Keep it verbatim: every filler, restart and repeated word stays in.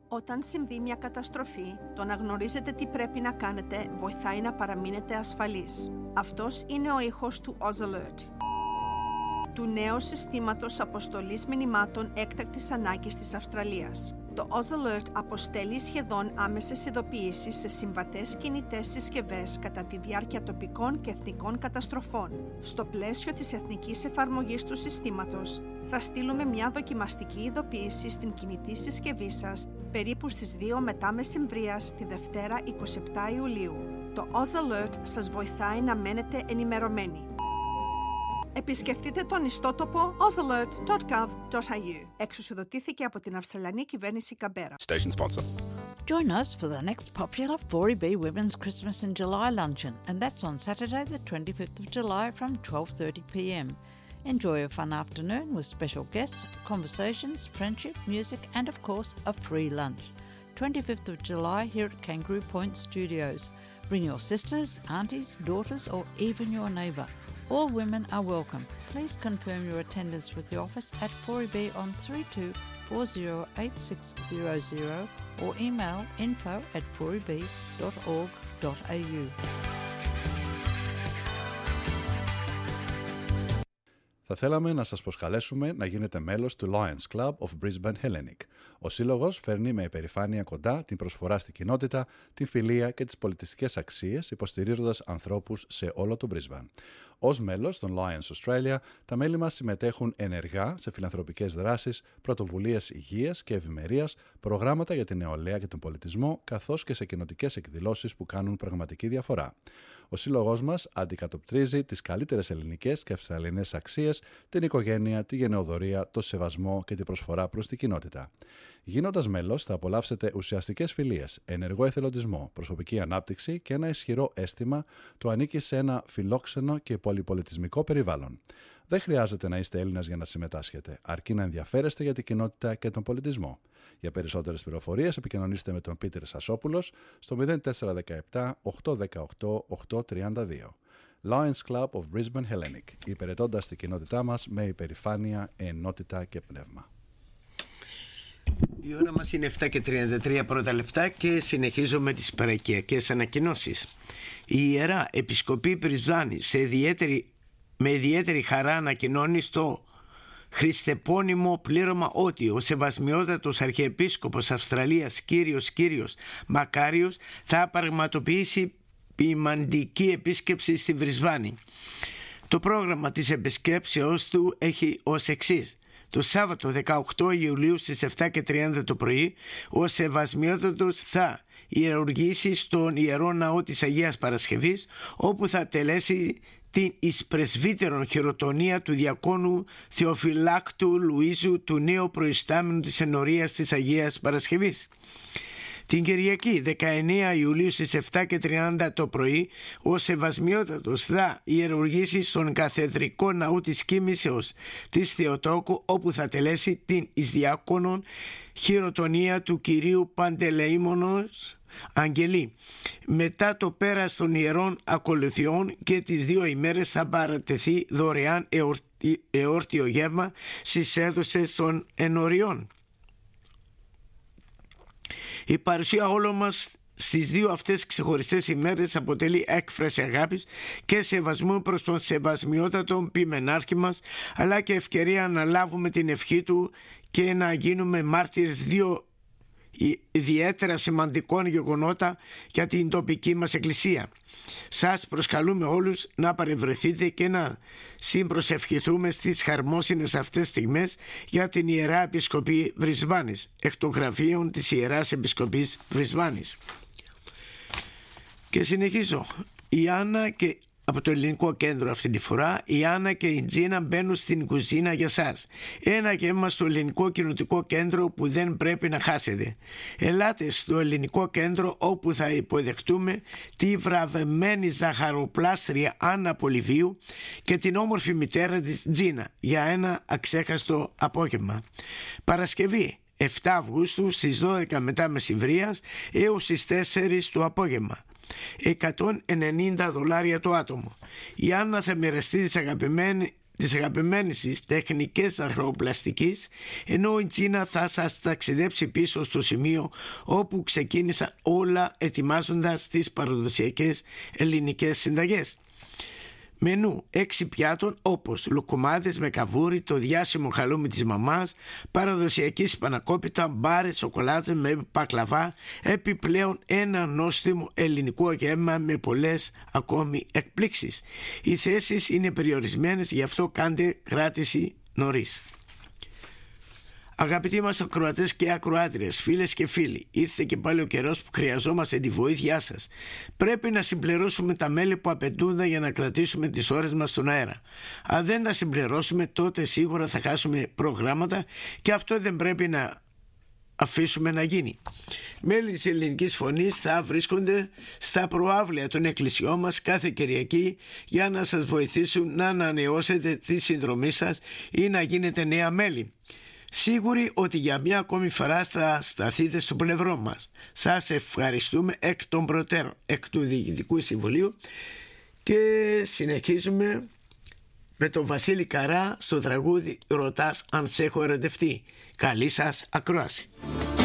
Όταν συμβεί μια καταστροφή, το να γνωρίζετε τι πρέπει να κάνετε βοηθάει να παραμείνετε ασφαλείς. Αυτός είναι ο ήχος του Oz Alert, του νέου συστήματος αποστολής μηνυμάτων έκτακτης ανάγκης της Αυστραλίας. Το Oz Alert αποστέλει σχεδόν άμεσες ειδοποιήσεις σε συμβατές κινητές συσκευές κατά τη διάρκεια τοπικών και εθνικών καταστροφών. Στο πλαίσιο της εθνικής εφαρμογής του συστήματος, θα στείλουμε μια δοκιμαστική ειδοποίηση στην κινητή συσκευή σας περίπου στις δύο μετά μεσημβρίας τη Δευτέρα εικοστή εβδόμη Ιουλίου. Το Oz Alert σας βοηθάει να μένετε ενημερωμένοι. Επισκεφτείτε τον ιστότοπο oz alert dot gov dot a u. Εξουσιοδοτήθηκε από την Αυστραλιανή κυβέρνηση Καμπέρα. Station sponsor. Join us for the next popular four E B Women's Christmas in July luncheon, and that's on Saturday the twenty-fifth of July from twelve thirty p m. Enjoy a fun afternoon with special guests, conversations, friendship, music, and of course a free lunch. twenty-fifth of July here at Kangaroo Point Studios. Bring your sisters, aunties, daughters, or even your neighbour. All women are welcome. Please confirm your attendance with the office at four E B on three two four zero eight six zero zero or email info at four e b dot org dot a u. Θα θέλαμε να σας προσκαλέσουμε να γίνετε μέλος του Lions Club of Brisbane Hellenic. Ο σύλλογος φέρνει με υπερηφάνεια κοντά την προσφορά στην κοινότητα, την φιλία και τις πολιτιστικές αξίες, υποστηρίζοντας ανθρώπους σε όλο το Brisbane. Ως μέλος των Lions Australia, τα μέλη μας συμμετέχουν ενεργά σε φιλανθρωπικές δράσεις, πρωτοβουλίες υγείας και ευημερίας, προγράμματα για την νεολαία και τον πολιτισμό, καθώς και σε κοινοτικές εκδηλώσεις που κάνουν πραγματική διαφορά. Ο σύλλογός μας αντικατοπτρίζει τις καλύτερες ελληνικές και αυστραλιανές αξίες, την οικογένεια, τη γενεοδορία, το σεβασμό και την προσφορά προς την κοινότητα. Γίνοντας μέλος, θα απολαύσετε ουσιαστικές φιλίες, ενεργό εθελοντισμό, προσωπική ανάπτυξη και ένα ισχυρό αίσθημα το ανήκει σε ένα φιλόξενο και πολυπολιτισμικό περιβάλλον. Δεν χρειάζεται να είστε Έλληνας για να συμμετάσχετε, αρκεί να ενδιαφέρεστε για την κοινότητα και τον πολιτισμό. Για περισσότερες πληροφορίες επικοινωνήστε με τον Πίτερ Σασόπουλος στο μηδέν τέσσερα ένα επτά οκτώ ένα οκτώ οκτώ τρία δύο. Lions Club of Brisbane Hellenic, υπηρετώντας την κοινότητά μας με υπερηφάνεια, ενότητα και πνεύμα. Η ώρα μας είναι επτά και τριάντα τρία πρώτα λεπτά και συνεχίζω με τις παρακιακές ανακοινώσεις. Η Ιερά Επισκοπή Μπρισβάνη σε ιδιαίτερη, με ιδιαίτερη χαρά ανακοινώνει στο χριστεπώνυμο πλήρωμα ότι ο Σεβασμιότατος Αρχιεπίσκοπος Αυστραλίας Κύριος Κύριος Μακάριος θα πραγματοποιήσει ποιμαντική επίσκεψη στη Μπρισβάνη. Το πρόγραμμα της επισκέψεως του έχει ως εξής. Το Σάββατο δεκαοκτώ Ιουλίου στις επτά και τριάντα το πρωί ο Σεβασμιότατος θα ιερουργήσει στον Ιερό Ναό της Αγίας Παρασκευής, όπου θα τελέσει την εις πρεσβύτερον χειροτονία του διακόνου Θεοφυλάκτου Λουΐζου, του νέου προϊστάμενου της ενορίας της Αγίας Παρασκευής. Την Κυριακή δεκαεννέα Ιουλίου στις επτά και τριάντα το πρωί ο Σεβασμιότατος θα ιερουργήσει στον Καθεδρικό Ναού της Κοίμησεως της Θεοτόκου, όπου θα τελέσει την εις διάκονον χειροτονία του Κυρίου Παντελεήμονος Αγγελή. Μετά το πέρας των ιερών ακολουθιών και τις δύο ημέρες θα παρατεθεί δωρεάν εορτι, εόρτιο γεύμα στις έδωσες των ενοριών. Η παρουσία όλων μας στις δύο αυτές ξεχωριστές ημέρες αποτελεί έκφραση αγάπης και σεβασμού προς τον Σεβασμιότατο ποιμενάρχη μας, αλλά και ευκαιρία να λάβουμε την ευχή του και να γίνουμε μάρτυρες δύο ιδιαίτερα σημαντικών γεγονότα για την τοπική μας εκκλησία. Σας προσκαλούμε όλους να παρευρεθείτε και να συμπροσευχηθούμε στις χαρμόσυνες αυτές στιγμές για την Ιερά Επισκοπή Μπρισβάνης, εκ των γραφείων της Ιεράς Επισκοπής Μπρισβάνης. Και συνεχίζω. Η Άννα και από το Ελληνικό Κέντρο αυτή τη φορά, η Άννα και η Τζίνα μπαίνουν στην κουζίνα για σας. Ένα γεύμα στο Ελληνικό Κοινοτικό Κέντρο που δεν πρέπει να χάσετε. Ελάτε στο Ελληνικό Κέντρο, όπου θα υποδεχτούμε τη βραβευμένη ζαχαροπλάστρια Άννα Πολυβίου και την όμορφη μητέρα της Τζίνα για ένα αξέχαστο απόγευμα. Παρασκευή επτά Αυγούστου στις δώδεκα μετά μεσημβρίας έως στις τέσσερις το απόγευμα. εκατόν ενενήντα δολάρια το άτομο. Η Άννα θα μοιραστεί τις αγαπημένες τις αγαπημένες της τεχνικές ζαχαροπλαστικής, ενώ η Τζίνα θα σας ταξιδέψει πίσω στο σημείο όπου ξεκίνησαν όλα, ετοιμάζοντας τις παραδοσιακές ελληνικές συνταγές. Μενού έξι πιάτων όπως λουκουμάδες με καβούρι, το διάσημο χαλούμι της μαμάς, παραδοσιακή σπανακόπιτα, μπάρες, σοκολάτες με πακλαβά, επιπλέον ένα νόστιμο ελληνικό γεύμα με πολλές ακόμη εκπλήξεις. Οι θέσεις είναι περιορισμένες, γι' αυτό κάντε κράτηση νωρίς. Αγαπητοί μας ακροατές και ακροάτριες, φίλες και φίλοι, ήρθε και πάλι ο καιρός που χρειαζόμαστε τη βοήθειά σας. Πρέπει να συμπληρώσουμε τα μέλη που απαιτούνται για να κρατήσουμε τις ώρες μας στον αέρα. Αν δεν τα συμπληρώσουμε, τότε σίγουρα θα χάσουμε προγράμματα και αυτό δεν πρέπει να αφήσουμε να γίνει. Μέλη της Ελληνικής Φωνής θα βρίσκονται στα προάβλια των εκκλησιών μας κάθε Κυριακή για να σας βοηθήσουν να ανανεώσετε τη συνδρομή σας ή να γίνετε νέα μέλη. Σίγουροι ότι για μια ακόμη φορά θα σταθείτε στο πλευρό μας. Σας ευχαριστούμε εκ των προτέρων, εκ του Διοικητικού Συμβουλίου, και συνεχίζουμε με τον Βασίλη Καρά στο τραγούδι «Ρωτάς αν σε έχω ερωτευτεί». Καλή σας ακρόαση.